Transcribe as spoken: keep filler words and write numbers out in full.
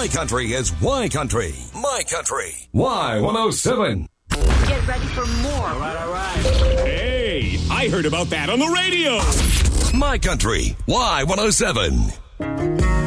Country is Y Country. My Country. Y one oh seven. Get ready for more. All right, all right. Hey, I heard about that on the radio. My Country. Y one oh seven.